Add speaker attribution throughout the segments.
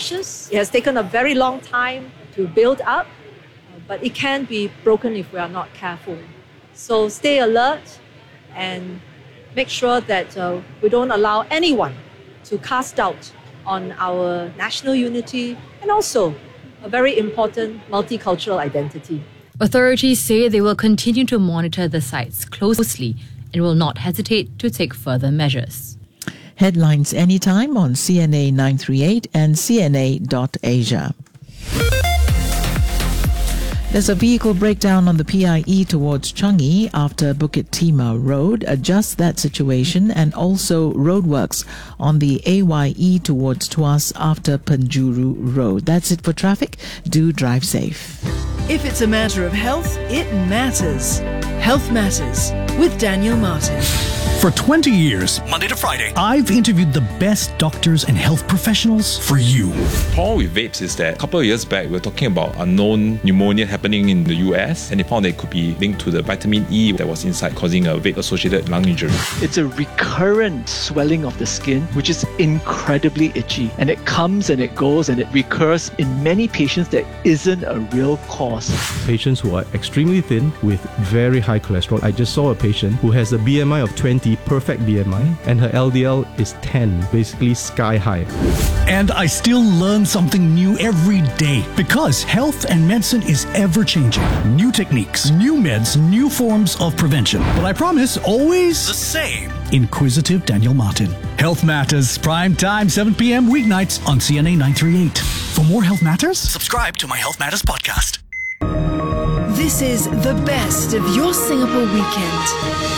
Speaker 1: precious. It has taken a very long time to build up, but it can be broken if we are not careful. So stay alert and make sure that we don't allow anyone to cast doubt on our national unity and also a very important multicultural identity.
Speaker 2: Authorities say they will continue to monitor the sites closely and will not hesitate to take further measures.
Speaker 3: Headlines anytime on CNA 938 and CNA.Asia. There's a vehicle breakdown on the PIE towards Changi after Bukit Timah Road adjusts that situation, and also roadworks on the AYE towards Tuas after Penjuru Road. That's it for traffic. Do drive safe.
Speaker 4: If it's a matter of health, it matters. Health Matters with Daniel Martin.
Speaker 5: For 20 years, Monday to Friday, I've interviewed the best doctors and health professionals for you.
Speaker 6: The problem with vapes is that a couple of years back, we were talking about unknown pneumonia happening in the US, and they found that it could be linked to the vitamin E that was inside, causing a vape-associated lung injury.
Speaker 7: It's a recurrent swelling of the skin, which is incredibly itchy, and it comes and it goes and it recurs in many patients that isn't a real cause.
Speaker 8: Patients who are extremely thin with very high cholesterol. I just saw a patient who has a BMI of 20, perfect BMI, and her LDL is 10, basically sky high.
Speaker 5: And I still learn something new every day because health and medicine is ever changing. New techniques, new meds, new forms of prevention. But I promise, always the same. Inquisitive Daniel Martin. Health Matters, prime time, 7 p.m. weeknights on CNA 938. For more Health Matters, subscribe to my Health Matters podcast.
Speaker 4: This is the best of your Singapore weekend.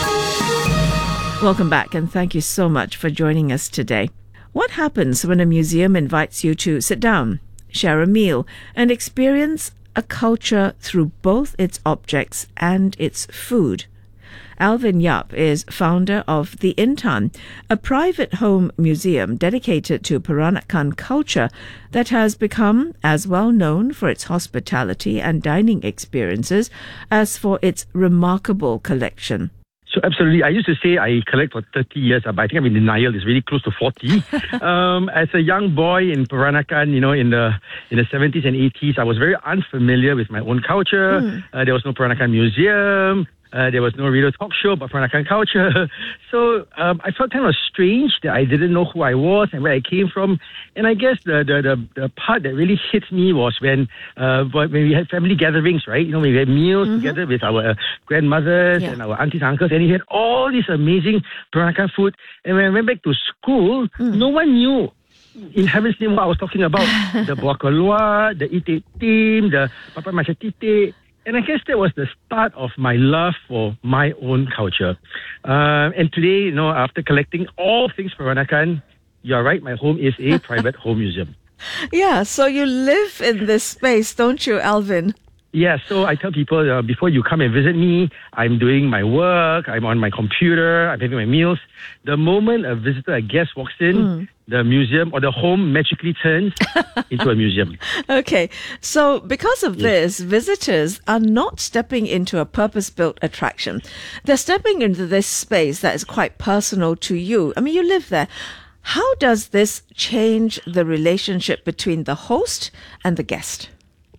Speaker 9: Welcome back, and thank you so much for joining us today. What happens when a museum invites you to sit down, share a meal, and experience a culture through both its objects and its food? Alvin Yap is founder of The Intan, a private home museum dedicated to Peranakan culture that has become as well known for its hospitality and dining experiences as for its remarkable collection.
Speaker 10: So absolutely. I used to say I collect for 30 years, but I think I'm in denial. It's really close to 40. As a young boy in Peranakan, in the 70s and 80s, I was very unfamiliar with my own culture. There was no Peranakan museum. There was no radio talk show about Peranakan culture. So I felt kind of strange that I didn't know who I was and where I came from. And I guess the part that really hit me was when we had family gatherings, right? We had meals together with our grandmothers and our aunties and uncles, and we had all this amazing Peranakan food. And when I went back to school, no one knew in heaven's name what I was talking about. The buah keluar, the ite tim, the papa macam titik. And I guess that was the start of my love for my own culture. And today, after collecting all things Peranakan, you're right, my home is a private home museum.
Speaker 9: Yeah, so you live in this space, don't you, Alvin?
Speaker 10: Yeah, so I tell people, before you come and visit me, I'm doing my work, I'm on my computer, I'm having my meals. The moment a guest walks in, the museum or the home magically turns into a museum.
Speaker 9: Okay, so because of this, visitors are not stepping into a purpose-built attraction. They're stepping into this space that is quite personal to you. I mean, you live there. How does this change the relationship between the host and the guest?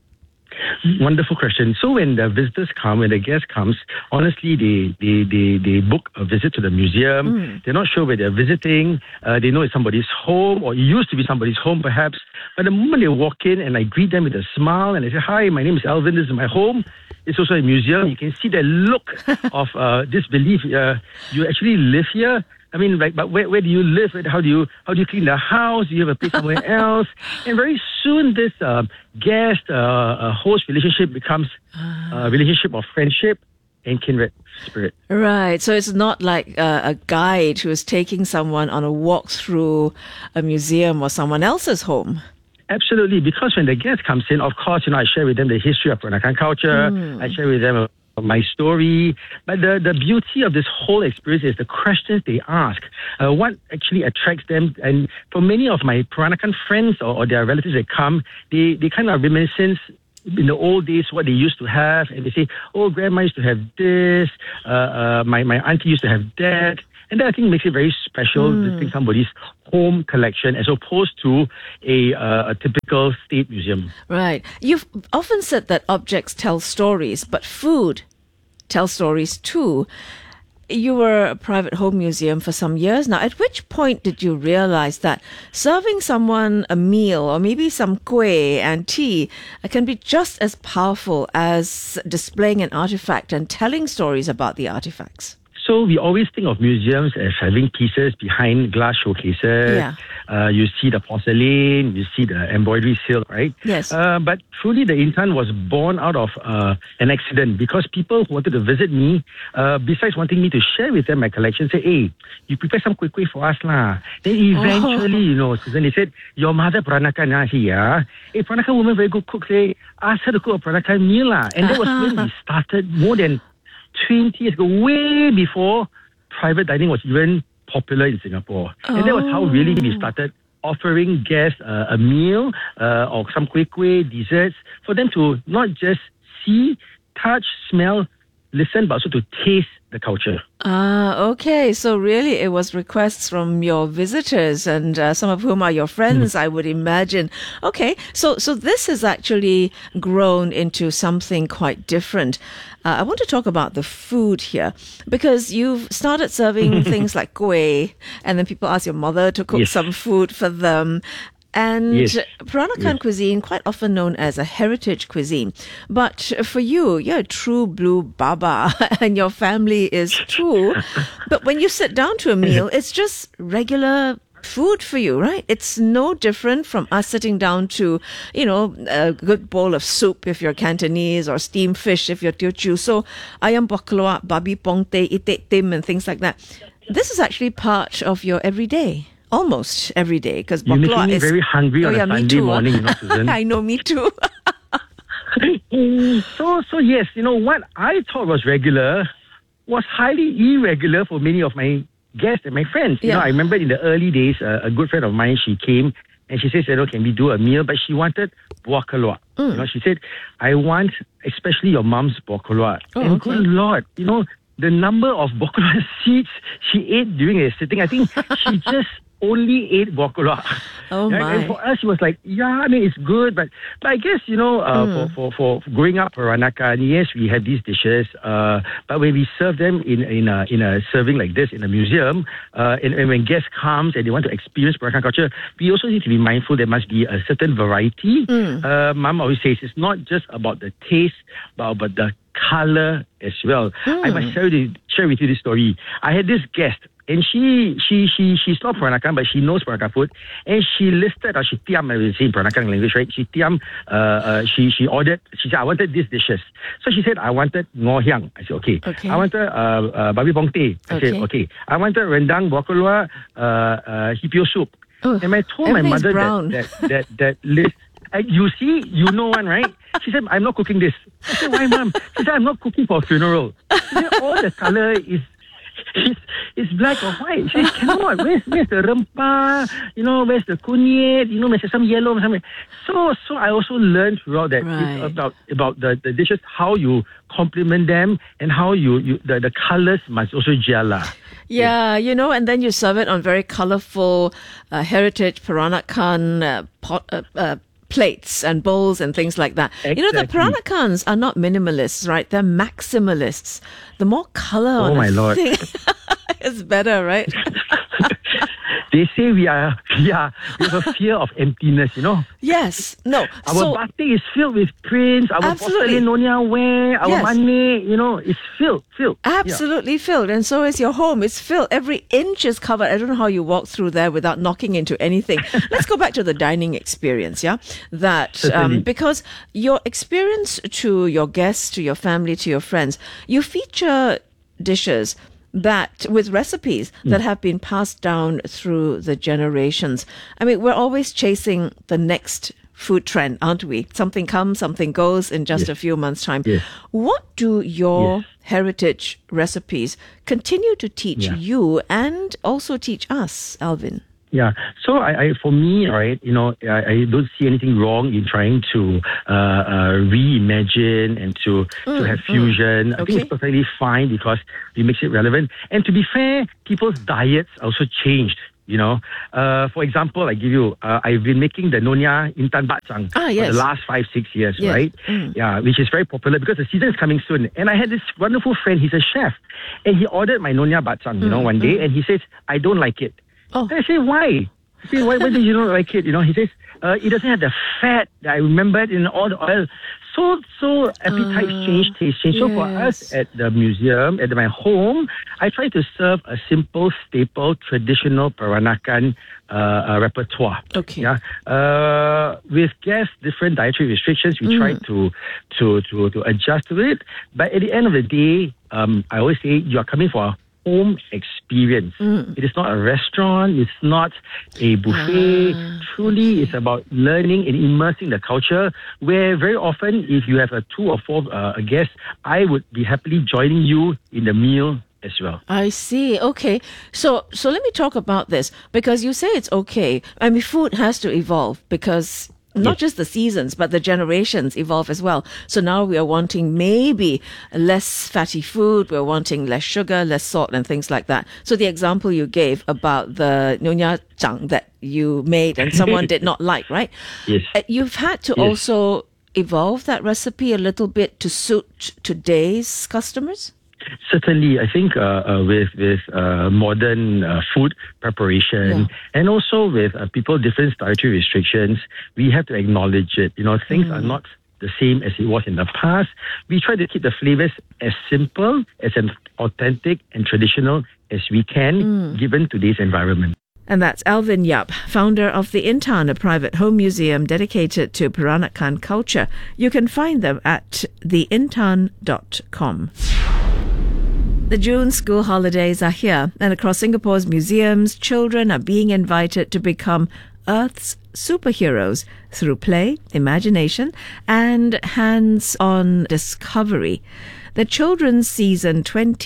Speaker 10: Wonderful question. So when the visitors come, when the guest comes, honestly, they book a visit to the museum. They're not sure where they're visiting. They know it's somebody's home, or it used to be somebody's home, perhaps. But the moment they walk in and I greet them with a smile and I say, "Hi, my name is Alvin. This is my home." It's also a museum. You can see the look of disbelief. You actually live here. I mean, but where do you live? How do you clean the house? Do you have a place somewhere else? And very soon, this guest-host relationship becomes a relationship of friendship and kindred spirit.
Speaker 9: Right. So it's not like a guide who is taking someone on a walk through a museum or someone else's home.
Speaker 10: Absolutely. Because when the guest comes in, of course, I share with them the history of Peranakan culture. I share with them my story. But the beauty of this whole experience is the questions they ask. What actually attracts them? And for many of my Peranakan friends or their relatives that come, they kind of reminiscence in the old days what they used to have, and they say, oh, grandma used to have this, my auntie used to have that. And that, I think, makes it very special, visiting somebody's home collection as opposed to a typical state museum.
Speaker 9: Right. You've often said that objects tell stories, but food tells stories too. You were a private home museum for some years now. At which point did you realize that serving someone a meal or maybe some kueh and tea can be just as powerful as displaying an artifact and telling stories about the artifacts?
Speaker 10: So we always think of museums as having pieces behind glass showcases.
Speaker 9: Yeah.
Speaker 10: You see the porcelain, you see the embroidery silk, right?
Speaker 9: Yes.
Speaker 10: But truly the Intan was born out of an accident because people who wanted to visit me, besides wanting me to share with them my collection, say, hey, you prepare some kuih for us lah. Then eventually, Susan, they said, your mother Peranakan here. Hey, Peranakan woman, very good cook, say, ask her to cook a Peranakan meal lah. And that was when we started more than 20 years ago, way before private dining was even popular in Singapore. And that was how really we started offering guests a meal or some kueh, desserts, for them to not just see, touch, smell, listen, but also to taste the culture.
Speaker 9: Okay. So really it was requests from your visitors and some of whom are your friends, I would imagine. Okay. So this has actually grown into something quite different. I want to talk about the food here because you've started serving things like kueh and then people ask your mother to cook some food for them. And Peranakan cuisine, quite often known as a heritage cuisine. But for you, you're a true blue baba and your family is too. But when you sit down to a meal, it's just regular food for you, right? It's no different from us sitting down to, a good bowl of soup if you're Cantonese or steamed fish if you're Teochew. So ayam buah keluak, babi pongteh, itik tim and things like that. This is actually part of your everyday. Almost every day, because
Speaker 10: you're making me very hungry on a Sunday morning, Susan.
Speaker 9: I know, me too.
Speaker 10: So yes, what I thought was regular was highly irregular for many of my guests and my friends. I remember in the early days, a good friend of mine, she came and she said, can we do a meal? But she wanted buah keluak. She said, I want especially your mom's buah keluak. And good Lord, the number of buah keluak seeds she ate during a sitting, I think she just only ate buah keluak. And for us, it was like, it's good, but I guess, for growing up Peranakan, yes, we had these dishes, but when we serve them in a serving like this in a museum, and when guests comes and they want to experience Peranakan culture, we also need to be mindful there must be a certain variety. Mom always says it's not just about the taste, but about the color as well. I must share with you this story. I had this guest, and she's not Peranakan, but she knows Peranakan food. And she listed, or she tiam, I will say in Peranakan language, right? She tiam, she ordered, she said, I wanted these dishes. So she said, I wanted ngoh hiang. I said, okay. I wanted babi pongteh. I said, okay. I wanted rendang, buah keluak, hipio soup. And I told my mother that list. You see, you know one, right? She said, I'm not cooking this. I said, why, Mom? She said, I'm not cooking for a funeral. She said, all the color is black or white. She said, cannot. Where's the rempah? Where's the kunyit? There's some yellow. So I also learned throughout that about the dishes, how you complement them and how the colors must also gel.
Speaker 9: Yeah, and then you serve it on very colorful heritage Peranakan plates and bowls and things like that. Exactly. The Peranakans are not minimalists, right? They're maximalists. The more color on a thing is better, right?
Speaker 10: They say we have a fear of emptiness,
Speaker 9: Yes. No.
Speaker 10: Our batik is filled with prints, our porcelain Nyonya ware, our money, it's filled.
Speaker 9: Absolutely filled. And so is your home. It's filled. Every inch is covered. I don't know how you walk through there without knocking into anything. Let's go back to the dining experience, That, because your experience to your guests, to your family, to your friends, you feature dishes that with recipes that have been passed down through the generations. I mean, we're always chasing the next food trend, aren't we? Something comes, something goes in just a few months' time. What do your heritage recipes continue to teach you and also teach us, Alvin?
Speaker 10: Yeah. So for me, right, I don't see anything wrong in trying to reimagine and to have fusion. I think it's perfectly fine because it makes it relevant. And to be fair, people's diets also changed. For example, I give you, I've been making the Nyonya Intan Bacang for the last 5-6 years, right? Yeah, which is very popular because the season is coming soon. And I had this wonderful friend, he's a chef, and he ordered my Nyonya Bacang, one day, and he says, I don't like it. And I say, why? I say, why do you not like it? He says, it doesn't have the fat that I remembered in all the oil. So appetites change, taste change. So for us at the museum, at my home, I try to serve a simple, staple, traditional Peranakan repertoire.
Speaker 9: Okay.
Speaker 10: Yeah. With guests, different dietary restrictions, we try to adjust to it. But at the end of the day, I always say you are coming for a home experience. It is not a restaurant. It's not a buffet. Truly, it's about learning and immersing the culture, where very often, if you have 2 or 4 guests, I would be happily joining you in the meal as well.
Speaker 9: I see. Okay. So let me talk about this, because you say it's okay. I mean, food has to evolve because not just the seasons, but the generations evolve as well. So now we are wanting maybe less fatty food. We're wanting less sugar, less salt and things like that. So the example you gave about the Nyonya Chang that you made and someone did not like, right?
Speaker 10: Yes.
Speaker 9: You've had to also evolve that recipe a little bit to suit today's customers?
Speaker 10: Certainly, I think with modern food preparation and also with people different dietary restrictions, we have to acknowledge it. Things are not the same as it was in the past. We try to keep the flavors as simple, as authentic and traditional as we can, given today's environment.
Speaker 9: And that's Alvin Yap, founder of the Intan, a private home museum dedicated to Peranakan culture. You can find them at theintan.com. The June school holidays are here, and across Singapore's museums, children are being invited to become Earth's superheroes through play, imagination, and hands-on discovery. The Children's Season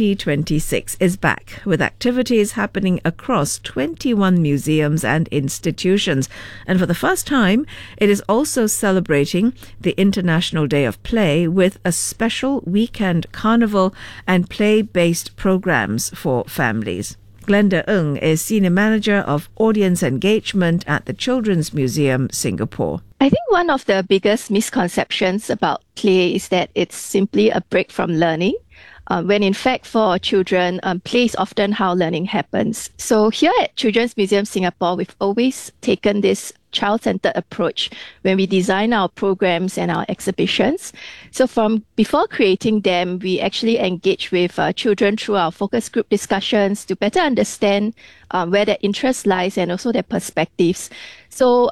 Speaker 9: 2026 is back, with activities happening across 21 museums and institutions. And for the first time, it is also celebrating the International Day of Play with a special weekend carnival and play-based programs for families. Glenda Ng is Senior Manager of Audience Engagement at the Children's Museum, Singapore.
Speaker 11: I think one of the biggest misconceptions about play is that it's simply a break from learning, when in fact for children, play is often how learning happens. So here at Children's Museum Singapore, we've always taken this child-centered approach when we design our programs and our exhibitions. So from before creating them, we actually engage with children through our focus group discussions to better understand where their interest lies and also their perspectives. So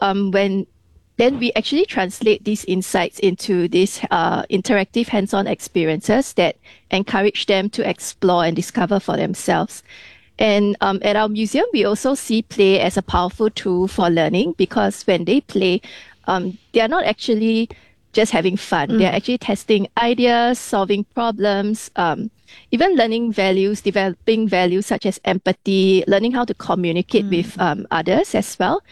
Speaker 11: then we actually translate these insights into these interactive hands-on experiences that encourage them to explore and discover for themselves. And at our museum, we also see play as a powerful tool for learning, because when they play, they are not actually just having fun. They're actually testing ideas, solving problems, even learning values, developing values such as empathy, learning how to communicate with others as well.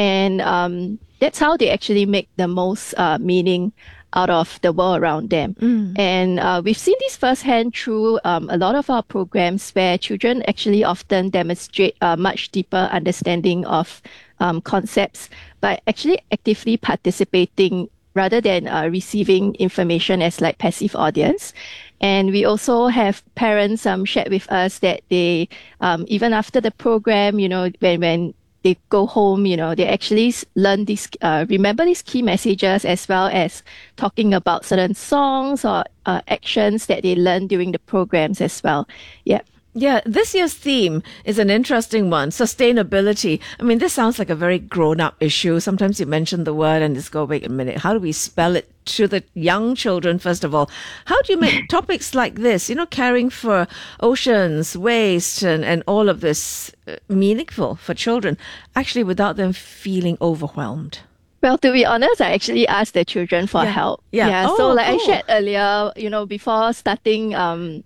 Speaker 11: And that's how they actually make the most meaning out of the world around them. And we've seen this firsthand through a lot of our programs, where children actually often demonstrate a much deeper understanding of concepts by actually actively participating rather than receiving information as like passive audience. And we also have parents shared with us that they, even after the program, when they go home, they actually learn these, remember these key messages, as well as talking about certain songs or actions that they learn during the programs as well. Yeah.
Speaker 9: Yeah, this year's theme is an interesting one, sustainability. I mean, this sounds like a very grown-up issue. Sometimes you mention the word and just go, wait a minute, how do we spell it to the young children, first of all? How do you make topics like this, caring for oceans, waste, and all of this meaningful for children, actually without them feeling overwhelmed?
Speaker 11: Well, to be honest, I actually asked the children for help.
Speaker 9: Yeah.
Speaker 11: So I shared earlier, before starting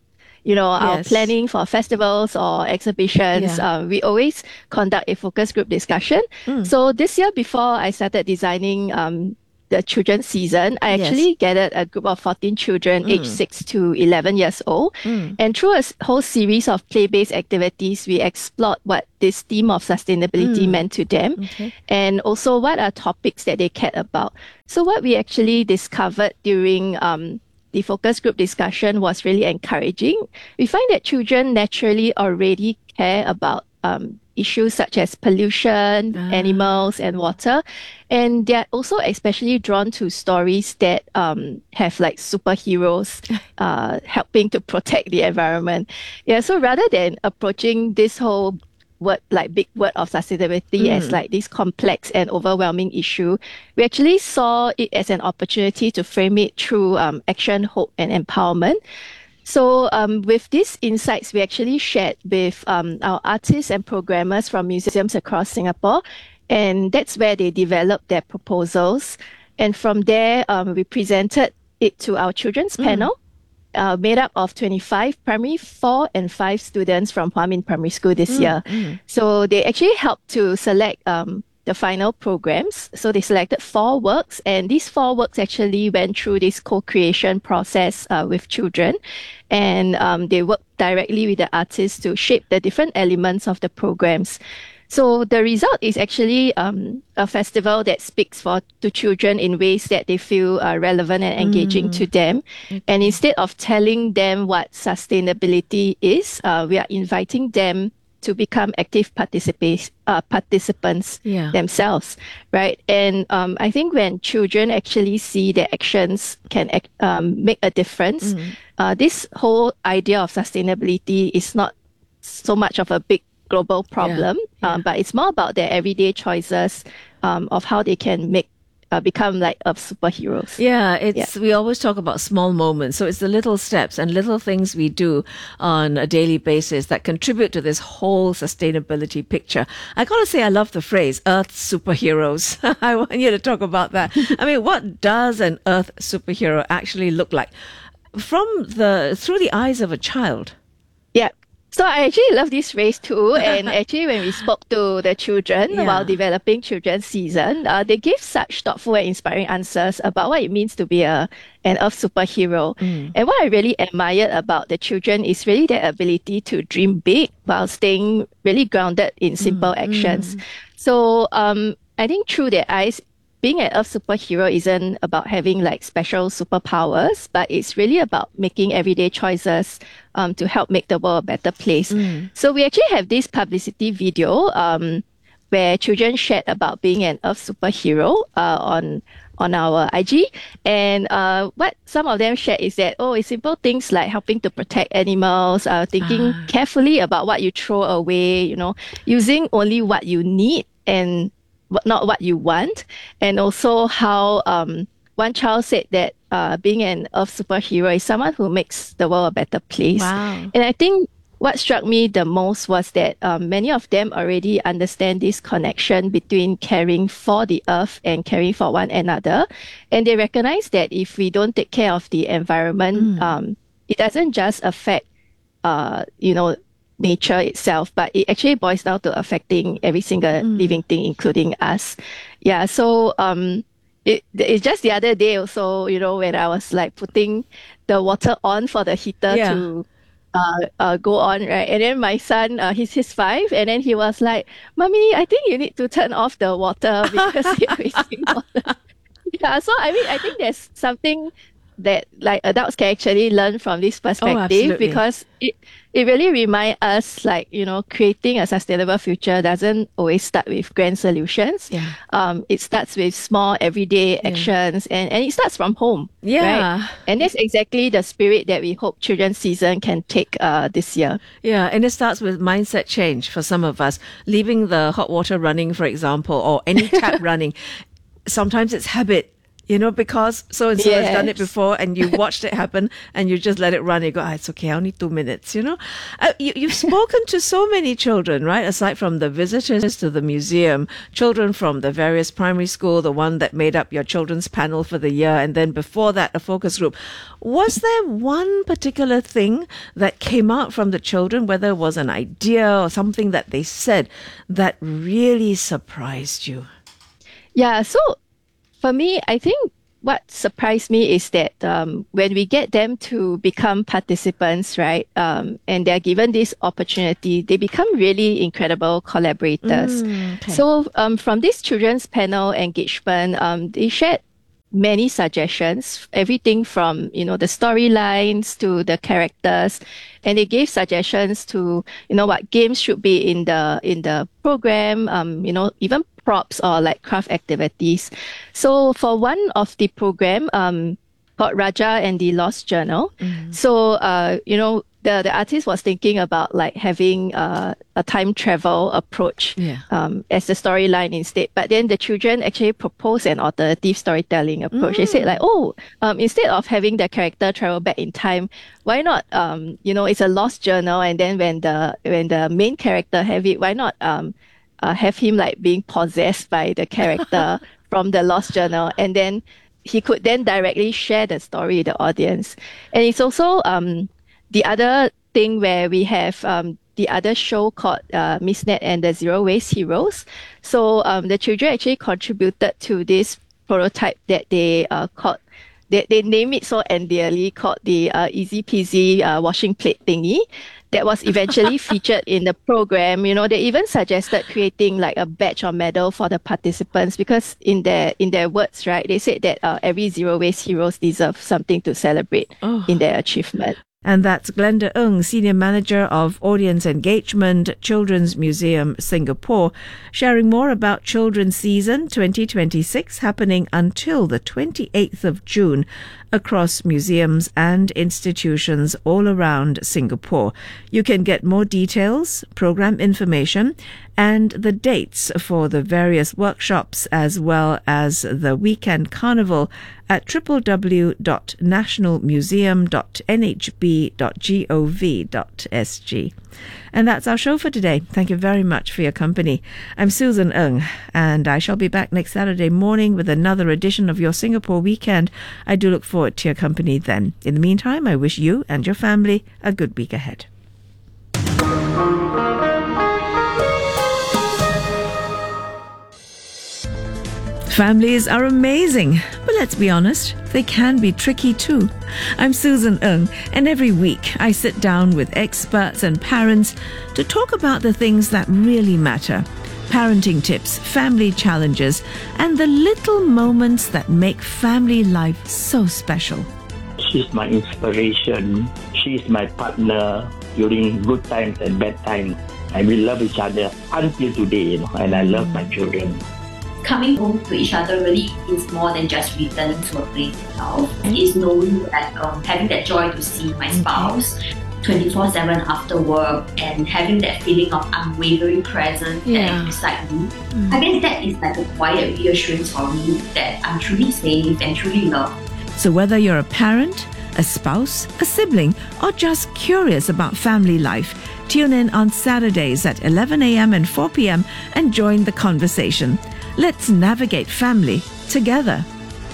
Speaker 11: our planning for festivals or exhibitions, we always conduct a focus group discussion. So this year, before I started designing the children's season, I actually gathered a group of 14 children aged 6 to 11 years old. And through a whole series of play-based activities, we explored what this theme of sustainability meant to them, and also what are topics that they cared about. So what we actually discovered during the focus group discussion was really encouraging. We find that children naturally already care about issues such as pollution, animals, and water. And they're also especially drawn to stories that have like superheroes helping to protect the environment. Yeah, so rather than approaching this whole big word of sustainability as like this complex and overwhelming issue, we actually saw it as an opportunity to frame it through action, hope, and empowerment. So with these insights, we actually shared with our artists and programmers from museums across Singapore, and that's where they developed their proposals. And from there, we presented it to our children's panel, made up of 25 primary 4 and 5 students from Hua Min Primary School this year. So they actually helped to select the final programs. So they selected 4 works, and these 4 works actually went through this co-creation process with children, and they worked directly with the artists to shape the different elements of the programs. So the result is actually a festival that speaks to children in ways that they feel relevant and engaging to them. And instead of telling them what sustainability is, we are inviting them to become active participants themselves, right? And I think when children actually see their actions can make a difference, this whole idea of sustainability is not so much of a big global problem, but it's more about their everyday choices of how they can become like superheroes.
Speaker 9: We always talk about small moments. So it's the little steps and little things we do on a daily basis that contribute to this whole sustainability picture. I gotta say, I love the phrase Earth superheroes. I want you to talk about that. I mean, what does an Earth superhero actually look like through the eyes of a child?
Speaker 11: Yeah. So I actually love this phrase too. And actually when we spoke to the children while developing children's season, they gave such thoughtful and inspiring answers about what it means to be an Earth superhero. And what I really admired about the children is really their ability to dream big while staying really grounded in simple actions. So I think through their eyes, being an Earth superhero isn't about having like special superpowers, but it's really about making everyday choices to help make the world a better place. So we actually have this publicity video where children shared about being an Earth superhero on our IG. And what some of them shared is that, it's simple things like helping to protect animals, thinking carefully about what you throw away, using only what you need and not what you want. And also how one child said that being an Earth superhero is someone who makes the world a better place. And I think what struck me the most was that many of them already understand this connection between caring for the Earth and caring for one another. And they recognize that if we don't take care of the environment, it doesn't just affect, nature itself, but it actually boils down to affecting every single living thing, including us. Yeah, so it's just the other day also, when I was like putting the water on for the heater to go on, right? And then my son, he's 5, and then he was like, "Mommy, I think you need to turn off the water because you're wasting water." Yeah, so I mean, I think there's something that like adults can actually learn from this perspective, because it really reminds us, like, creating a sustainable future doesn't always start with grand solutions. It starts with small everyday actions, and it starts from home. Right? And that's exactly the spirit that we hope Children's Season can take this year.
Speaker 9: And it starts with mindset change for some of us, leaving the hot water running, for example, or any tap running. Sometimes it's habit because so-and-so has done it
Speaker 11: Yes.
Speaker 9: before, and you watched it happen, and you just let it run. You go, it's okay, I only 2 minutes, You've spoken to so many children, right? Aside from the visitors to the museum, children from the various primary school, the one that made up your children's panel for the year, and then before that, a focus group. Was there one particular thing that came out from the children, whether it was an idea or something that they said that really surprised you?
Speaker 11: Yeah, so for me, I think what surprised me is that when we get them to become participants, right, and they're given this opportunity, they become really incredible collaborators.
Speaker 9: Okay.
Speaker 11: So from this children's panel engagement, they shared many suggestions, everything from, the storylines to the characters. And they gave suggestions to, what games should be in the program, even props or like craft activities. So for one of the program, called Raja and the Lost Journal. So, the artist was thinking about like having a time travel approach as the storyline instead. But then the children actually proposed an alternative storytelling approach. They said like, instead of having the character travel back in time, why not, it's a lost journal, and then when the main character have it, why not have him like being possessed by the character from the lost journal, and then he could then directly share the story with the audience. And it's also the other thing where we have the other show called Miss Net and the Zero Waste Heroes. So the children actually contributed to this prototype that they called, they name it so endearly, called the Easy Peasy washing plate thingy. That was eventually featured in the program. They even suggested creating like a badge or medal for the participants, because in their words, right, they said that every zero waste heroes deserve something to celebrate in their achievement.
Speaker 9: And that's Glenda Ng, Senior Manager of Audience Engagement, Children's Museum, Singapore, sharing more about Children's Season 2026 happening until the 28th of June across museums and institutions all around Singapore. You can get more details, program information, and the dates for the various workshops as well as the weekend carnival at www.nationalmuseum.nhb.gov.sg. And that's our show for today. Thank you very much for your company. I'm Susan Ng, and I shall be back next Saturday morning with another edition of your Singapore Weekend. I do look forward to your company then. In the meantime, I wish you and your family a good week ahead. Families are amazing, but let's be honest, they can be tricky too. I'm Susan Ng, and every week I sit down with experts and parents to talk about the things that really matter. Parenting tips, family challenges, and the little moments that make family life so special.
Speaker 12: She's my inspiration. She's my partner during good times and bad times. And we love each other until today, and I love my children.
Speaker 13: Coming home to each other really is more than just returning to a place itself. It's knowing that having that joy to see my spouse 24/7 after work and having that feeling of unwavering presence that is beside me. I guess that is like a quiet reassurance for me that I'm truly safe and truly loved.
Speaker 9: So whether you're a parent, a spouse, a sibling, or just curious about family life, tune in on Saturdays at 11 a.m. and 4 p.m. and join the conversation. Let's navigate family together.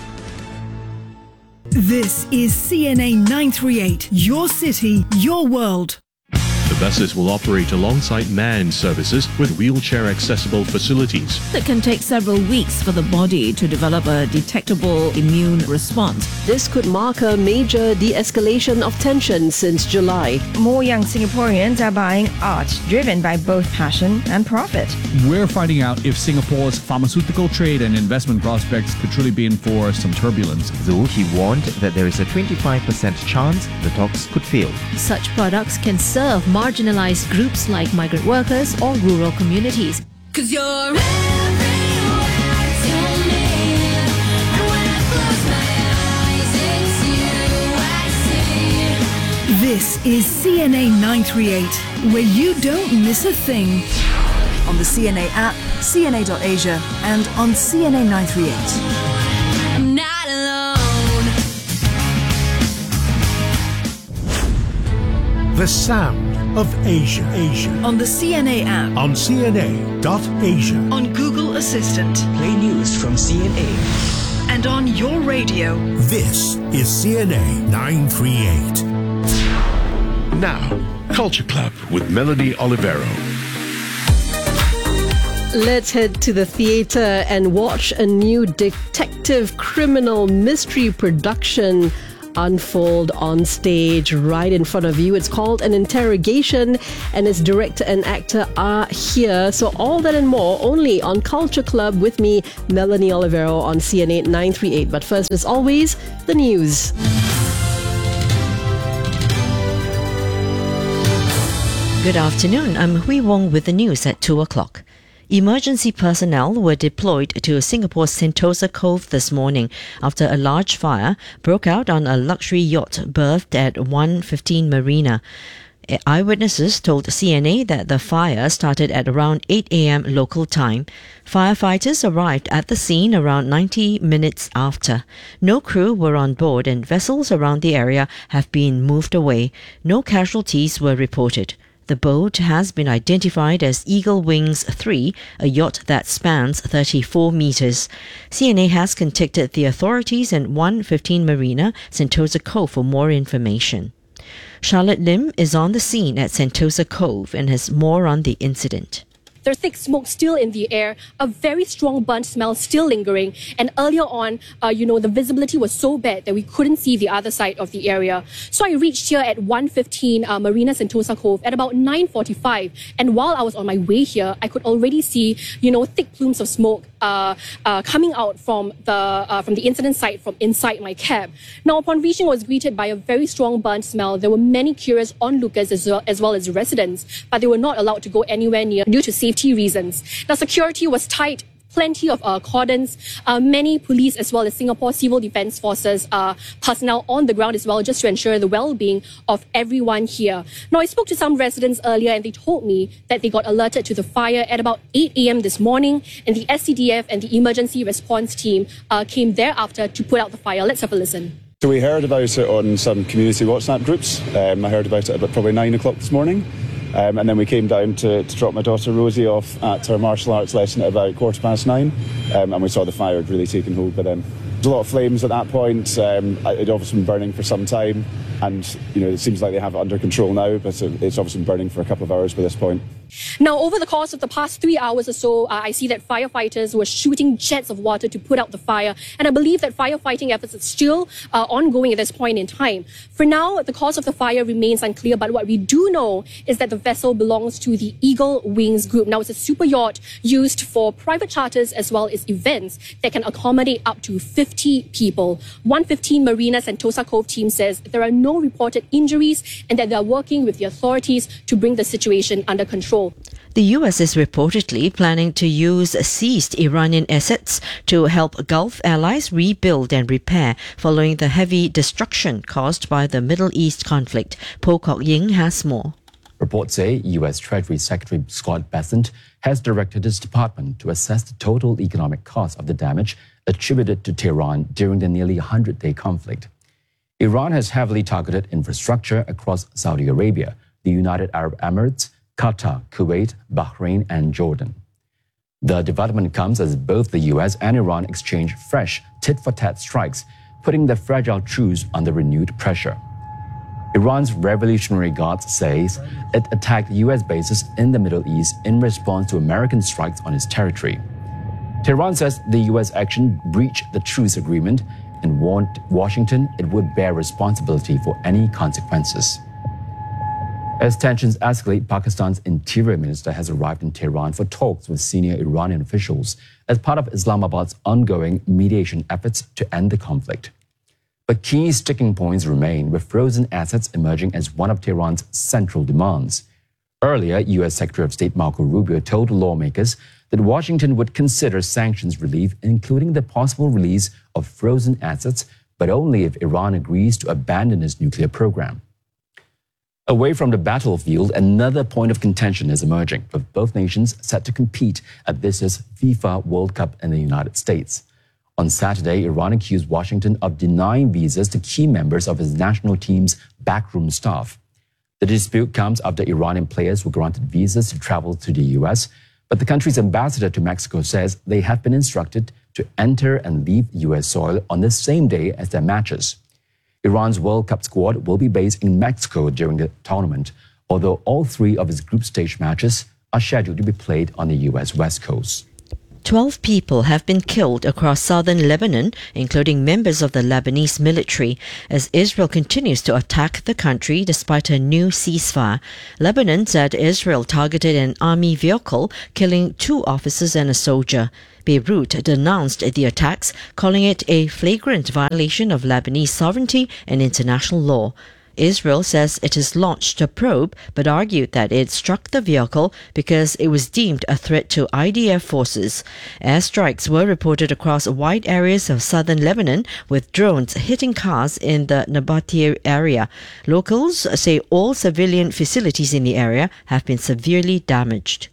Speaker 4: This is CNA 938, your city, your world.
Speaker 14: The buses will operate alongside manned services with wheelchair-accessible facilities.
Speaker 9: It can take several weeks for the body to develop a detectable immune response.
Speaker 15: This could mark a major de-escalation of tension since July.
Speaker 16: More young Singaporeans are buying art driven by both passion and profit.
Speaker 17: We're finding out if Singapore's pharmaceutical trade and investment prospects could truly be in for some turbulence.
Speaker 18: Though he warned that there is a 25% chance the talks could fail.
Speaker 2: Such products can serve marginalized groups like migrant workers or rural communities.
Speaker 19: 'Cause you're everywhere to me, and when I close my eyes, it's you I see.
Speaker 4: This is CNA 938, where you don't miss a thing. On the CNA app, CNA.Asia, and on CNA 938.
Speaker 19: I'm not
Speaker 20: The sound of Asia.
Speaker 4: On the CNA app.
Speaker 20: On CNA.Asia.
Speaker 4: On Google Assistant.
Speaker 21: Play news from CNA.
Speaker 4: And on your radio.
Speaker 20: This is CNA 938.
Speaker 22: Now, Culture Club with Melanie Olivero.
Speaker 15: Let's head to the theatre and watch a new detective criminal mystery production unfold on stage right in front of you. It's called An Interrogation, and its director and actor are here. So all that and more only on Culture Club with me, Melanie Olivero, on CNA 938. But first, as always, the news.
Speaker 23: Good afternoon. I'm Hui Wong with the news at 2 o'clock. Emergency personnel were deployed to Singapore's Sentosa Cove this morning after a large fire broke out on a luxury yacht berthed at 115 Marina. Eyewitnesses told CNA that the fire started at around 8 a.m. local time. Firefighters arrived at the scene around 90 minutes after. No crew were on board and vessels around the area have been moved away. No casualties were reported. The boat has been identified as Eagle Wings 3, a yacht that spans 34 meters. CNA has contacted the authorities in 115 Marina, Sentosa Cove for more information. Charlotte Lim is on the scene at Sentosa Cove and has more on the incident.
Speaker 24: There's thick smoke still in the air, a very strong burnt smell still lingering. And earlier on, the visibility was so bad that we couldn't see the other side of the area. So I reached here at 115 Marina Sentosa Cove at about 9:45. And while I was on my way here, I could already see, thick plumes of smoke coming out from the incident site from inside my cab. Now, upon reaching, I was greeted by a very strong burnt smell. There were many curious onlookers as well as residents, but they were not allowed to go anywhere near due to safety reasons. Now, security was tight. Plenty of cordons, many police as well as Singapore Civil Defence Forces personnel on the ground as well, just to ensure the well-being of everyone here. Now, I spoke to some residents earlier and they told me that they got alerted to the fire at about 8 a.m. this morning, and the SCDF and the emergency response team came thereafter to put out the fire. Let's have a listen.
Speaker 25: So we heard about it on some community WhatsApp groups. I heard about it about probably 9 o'clock this morning. And then we came down to drop my daughter Rosie off at her martial arts lesson at about 9:15. And we saw the fire had really taken hold by then. There's a lot of flames at that point. It had obviously been burning for some time. And, it seems like they have it under control now, but it's obviously been burning for a couple of hours by this point.
Speaker 24: Now, over the course of the past 3 hours or so, I see that firefighters were shooting jets of water to put out the fire. And I believe that firefighting efforts are still ongoing at this point in time. For now, the cause of the fire remains unclear, but what we do know is that the vessel belongs to the Eagle Wings Group. Now, it's a super yacht used for private charters as well as events that can accommodate up to 50 people. 115 Marina Sentosa Cove team says there are no reported injuries and that they are working with the authorities to bring the situation under control.
Speaker 23: The US is reportedly planning to use seized Iranian assets to help Gulf allies rebuild and repair following the heavy destruction caused by the Middle East conflict. Po Kok Ying has more.
Speaker 26: Reports say US Treasury Secretary Scott Bessent has directed his department to assess the total economic cost of the damage attributed to Tehran during the nearly 100-day conflict. Iran has heavily targeted infrastructure across Saudi Arabia, the United Arab Emirates, Qatar, Kuwait, Bahrain, and Jordan. The development comes as both the US and Iran exchange fresh tit-for-tat strikes, putting the fragile truce under renewed pressure. Iran's Revolutionary Guards says it attacked US bases in the Middle East in response to American strikes on its territory. Tehran says the US action breached the truce agreement and warned Washington it would bear responsibility for any consequences. As tensions escalate, Pakistan's Interior Minister has arrived in Tehran for talks with senior Iranian officials as part of Islamabad's ongoing mediation efforts to end the conflict. But key sticking points remain, with frozen assets emerging as one of Tehran's central demands. Earlier, U.S. Secretary of State Marco Rubio told lawmakers that Washington would consider sanctions relief, including the possible release of frozen assets, but only if Iran agrees to abandon its nuclear program. Away from the battlefield, another point of contention is emerging, with both nations set to compete at this year's FIFA World Cup in the United States. On Saturday, Iran accused Washington of denying visas to key members of its national team's backroom staff. The dispute comes after Iranian players were granted visas to travel to the US, but the country's ambassador to Mexico says they have been instructed to enter and leave US soil on the same day as their matches. Iran's World Cup squad will be based in Mexico during the tournament, although all three of its group stage matches are scheduled to be played on the US West Coast.
Speaker 23: 12 people have been killed across southern Lebanon, including members of the Lebanese military, as Israel continues to attack the country despite a new ceasefire. Lebanon said Israel targeted an army vehicle, killing 2 officers and a soldier. Beirut denounced the attacks, calling it a flagrant violation of Lebanese sovereignty and international law. Israel says it has launched a probe, but argued that it struck the vehicle because it was deemed a threat to IDF forces. Airstrikes were reported across wide areas of southern Lebanon, with drones hitting cars in the Nabatea area. Locals say all civilian facilities in the area have been severely damaged.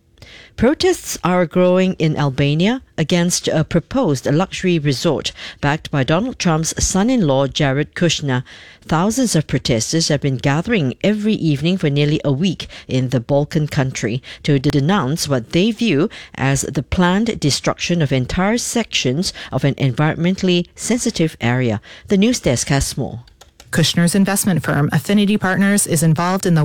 Speaker 23: Protests are growing in Albania against a proposed luxury resort backed by Donald Trump's son-in-law Jared Kushner. Thousands of protesters have been gathering every evening for nearly a week in the Balkan country to denounce what they view as the planned destruction of entire sections of an environmentally sensitive area. The news desk has more.
Speaker 1: Kushner's investment firm, Affinity Partners, is involved in the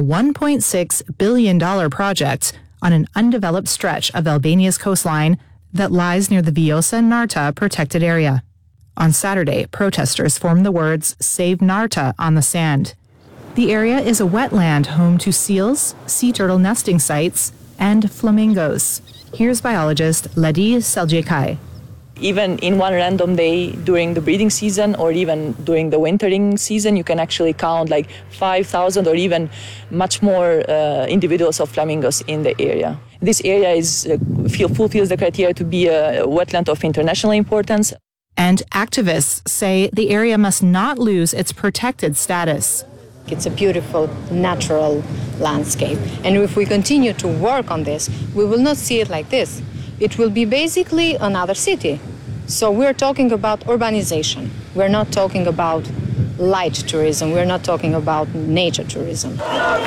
Speaker 1: $1.6 billion project on an undeveloped stretch of Albania's coastline that lies near the Vjosa Narta protected area. On Saturday, protesters formed the words "Save Narta" on the sand. The area is a wetland home to seals, sea turtle nesting sites, and flamingos. Here's biologist Ladi Seljekai.
Speaker 3: Even in one random day during the breeding season or even during the wintering season, you can actually count like 5,000 or even much more individuals of flamingos in the area. This area fulfills the criteria to be a wetland of international importance.
Speaker 1: And activists say the area must not lose its protected status.
Speaker 5: It's a beautiful, natural landscape. And if we continue to work on this, we will not see it like this. It will be basically another city. So we're talking about urbanization. We're not talking about light tourism. We're not talking about nature tourism.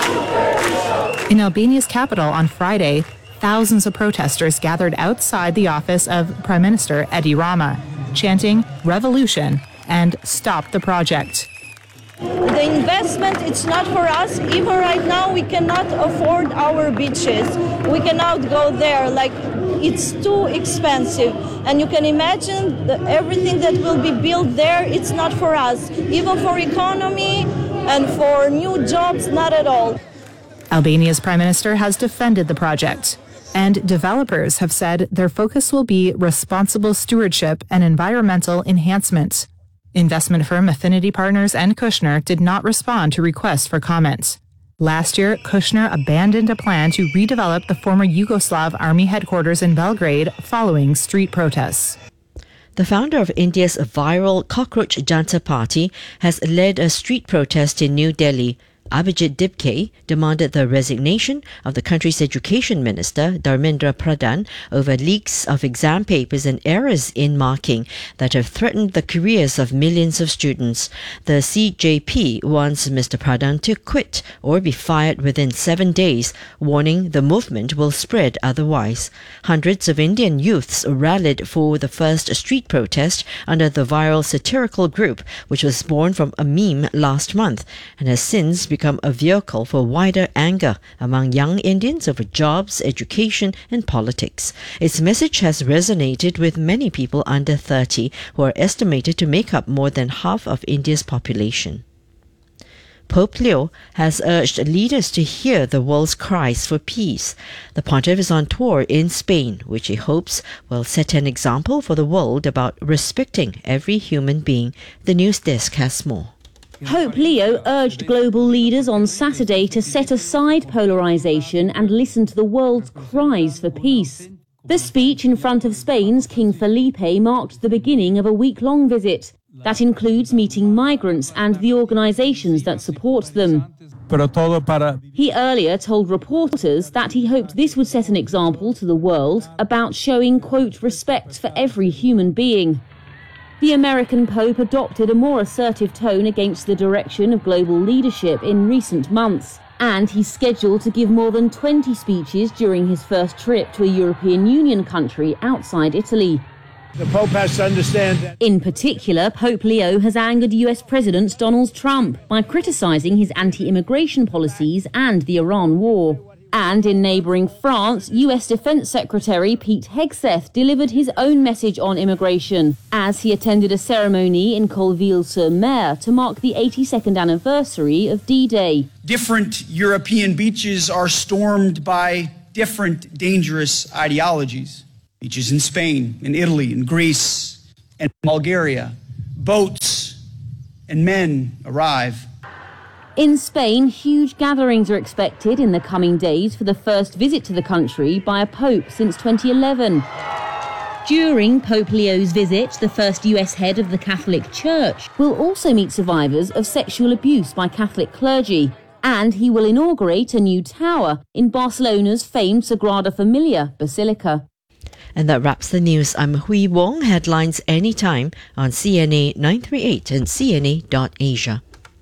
Speaker 1: In Albania's capital on Friday, thousands of protesters gathered outside the office of Prime Minister Edi Rama, chanting "Revolution" and "Stop the project."
Speaker 6: The investment, it's not for us. Even right now, we cannot afford our beaches. We cannot go there. It's too expensive. And you can imagine everything that will be built there, it's not for us. Even for economy and for new jobs, not at all.
Speaker 1: Albania's prime minister has defended the project. And developers have said their focus will be responsible stewardship and environmental enhancement. Investment firm Affinity Partners and Kushner did not respond to requests for comment. Last year, Kushner abandoned a plan to redevelop the former Yugoslav army headquarters in Belgrade following street protests.
Speaker 23: The founder of India's viral Cockroach Janta Party has led a street protest in New Delhi. Abhijit Dibke demanded the resignation of the country's education minister, Dharmendra Pradhan, over leaks of exam papers and errors in marking that have threatened the careers of millions of students. The CJP wants Mr. Pradhan to quit or be fired within 7 days, warning the movement will spread otherwise. Hundreds of Indian youths rallied for the first street protest under the viral satirical group, which was born from a meme last month and has since become a vehicle for wider anger among young Indians over jobs, education and politics. Its message has resonated with many people under 30, who are estimated to make up more than half of India's population. Pope Leo has urged leaders to hear the world's cries for peace. The pontiff is on tour in Spain, which he hopes will set an example for the world about respecting every human being. The news desk has more.
Speaker 7: Pope Leo urged global leaders on Saturday to set aside polarization and listen to the world's cries for peace. The speech in front of Spain's King Felipe marked the beginning of a week-long visit that includes meeting migrants and the organizations that support them. He earlier told reporters that he hoped this would set an example to the world about showing, quote, respect for every human being. The American Pope adopted a more assertive tone against the direction of global leadership in recent months, and he's scheduled to give more than 20 speeches during his first trip to a European Union country outside Italy.
Speaker 8: The Pope has to understand that.
Speaker 7: In particular, Pope Leo has angered US President Donald Trump by criticising his anti-immigration policies and the Iran war. And in neighbouring France, US Defence Secretary Pete Hegseth delivered his own message on immigration as he attended a ceremony in Colville-sur-Mer to mark the 82nd anniversary of D-Day.
Speaker 10: Different European beaches are stormed by different dangerous ideologies. Beaches in Spain, in Italy, in Greece, and Bulgaria. Boats and men arrive.
Speaker 7: In Spain, huge gatherings are expected in the coming days for the first visit to the country by a pope since 2011. During Pope Leo's visit, the first US head of the Catholic Church will also meet survivors of sexual abuse by Catholic clergy, and he will inaugurate a new tower in Barcelona's famed Sagrada Familia Basilica.
Speaker 23: And that wraps the news. I'm Hui Wong. Headlines anytime on CNA 938 and CNA.Asia.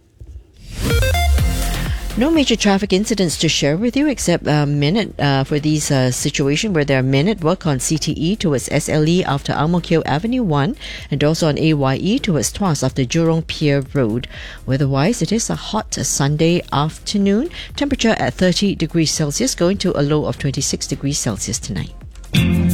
Speaker 23: No major traffic incidents to share with you except a minute for these situation where there are minute work on CTE towards SLE after Ang Mo Kio Avenue 1 and also on AYE towards Tuas after Jurong Pier Road. Weather-wise, it is a hot Sunday afternoon. Temperature at 30 degrees Celsius going to a low of 26 degrees Celsius tonight.